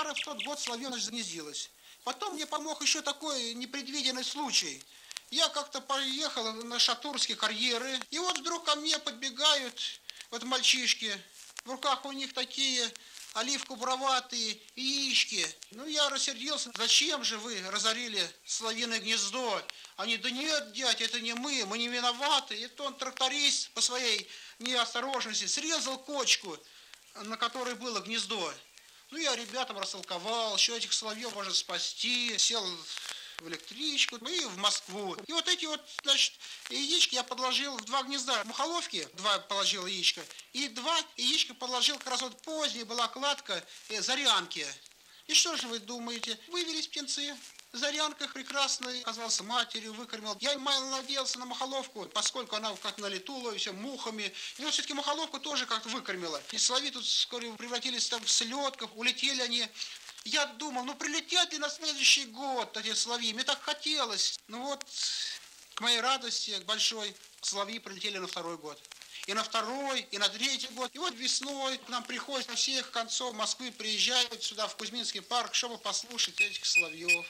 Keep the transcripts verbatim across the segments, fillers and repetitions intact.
пара в тот год соловьев загнездилась. Потом мне помог еще такой непредвиденный случай. Я как-то поехал на шатурские карьеры, и вот вдруг ко мне подбегают вот мальчишки. В руках у них такие оливково-буроватые яички. Ну, я рассердился. Зачем же вы разорили соловьиное гнездо? Они: да нет, дядь, это не мы, мы не виноваты. И то он, тракторист, по своей неосторожности срезал кочку, на которой было гнездо. Ну, я ребятам растолковал, что этих соловьев можно спасти, сел в электричку и в Москву. И вот эти вот, значит, яички я подложил в два гнезда. Мухоловки два положил яичко, и два яичка подложил, как раз вот поздняя была кладка э, зарянки. И что же вы думаете? Вывелись птенцы. Зарянка прекрасная оказался матерью, выкормил. Я мало надеялся на мухоловку, поскольку она как на лету ловится мухами. И вот все-таки мухоловку тоже как-то выкормила. И соловьи тут вскоре превратились там в слетков, улетели они. Я думал, ну прилетят ли на следующий год эти соловьи? Мне так хотелось. Ну вот, к моей радости большой, соловьи прилетели на второй год. И на второй, и на третий год. И вот весной к нам приходят со всех концов Москвы, приезжают сюда, в Кузьминский парк, чтобы послушать этих соловьев.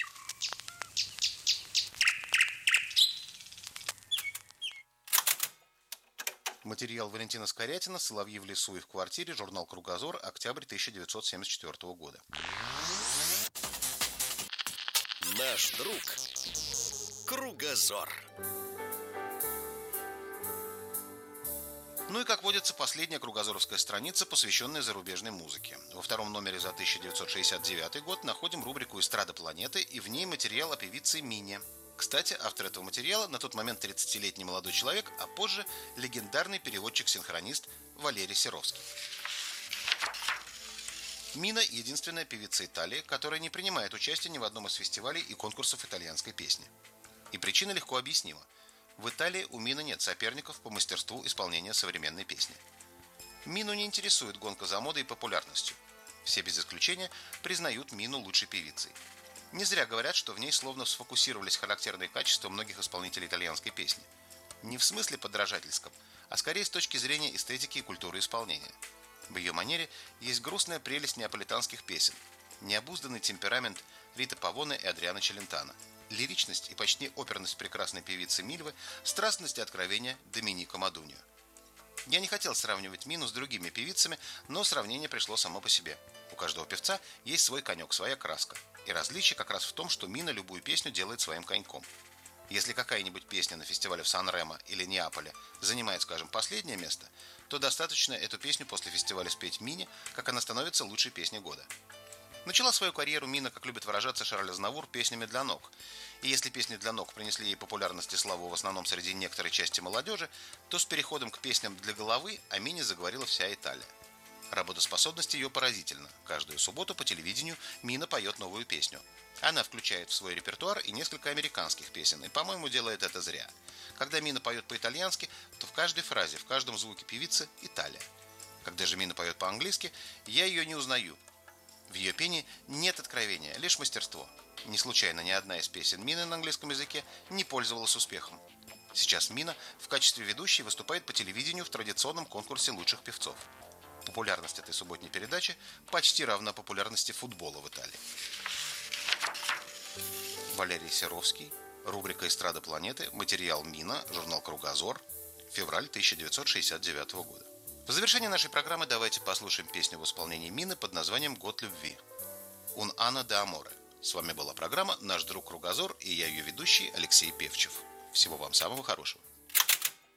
Материал Валентина Скорягина «Соловьи в лесу и в квартире», журнал «Кругозор», октябрь тысяча девятьсот семьдесят четвёртого года. Наш друг Кругозор. Ну и, как водится, последняя кругозоровская страница, посвященная зарубежной музыке. Во втором номере за тысяча девятьсот шестьдесят девятый год находим рубрику «Эстрада планеты», и в ней материал о певице Мине. Кстати, автор этого материала на тот момент тридцатилетний молодой человек, а позже легендарный переводчик-синхронист Валерий Серовский. Мина – единственная певица Италии, которая не принимает участие ни в одном из фестивалей и конкурсов итальянской песни. И причина легко объяснима. В Италии у Мины нет соперников по мастерству исполнения современной песни. Мину не интересует гонка за модой и популярностью. Все без исключения признают Мину лучшей певицей. Не зря говорят, что в ней словно сфокусировались характерные качества многих исполнителей итальянской песни. Не в смысле подражательском, а скорее с точки зрения эстетики и культуры исполнения. В ее манере есть грустная прелесть неаполитанских песен, необузданный темперамент Риты Павоне и Адриано Челентано, лиричность и почти оперность прекрасной певицы Мильвы, страстность и откровение Доминика Модунио. Я не хотел сравнивать Мину с другими певицами, но сравнение пришло само по себе. У каждого певца есть свой конек, своя краска. И различие как раз в том, что Мина любую песню делает своим коньком. Если какая-нибудь песня на фестивале в Сан-Ремо или Неаполе занимает, скажем, последнее место, то достаточно эту песню после фестиваля спеть Мине, как она становится лучшей песней года. Начала свою карьеру Мина, как любит выражаться Шарль Азнавур, песнями для ног. И если песни для ног принесли ей популярность и славу в основном среди некоторой части молодежи, то с переходом к песням для головы о Мине заговорила вся Италия. Работоспособность ее поразительна. Каждую субботу по телевидению Мина поет новую песню. Она включает в свой репертуар и несколько американских песен, и, по-моему, делает это зря. Когда Мина поет по-итальянски, то в каждой фразе, в каждом звуке певицы Италия. Когда же Мина поет по-английски, я ее не узнаю. В ее пении нет откровения, лишь мастерство. Не случайно ни одна из песен Мины на английском языке не пользовалась успехом. Сейчас Мина в качестве ведущей выступает по телевидению в традиционном конкурсе лучших певцов. Популярность этой субботней передачи почти равна популярности футбола в Италии. Валерий Серовский, рубрика «Эстрада планеты», материал Мина, журнал «Кругозор», февраль тысяча девятьсот шестьдесят девятого года. В завершении нашей программы давайте послушаем песню в исполнении Мины под названием «Год любви». «Un anno d'amore». С вами была программа «Наш друг Кругозор» и я ее ведущий Алексей Певчев. Всего вам самого хорошего.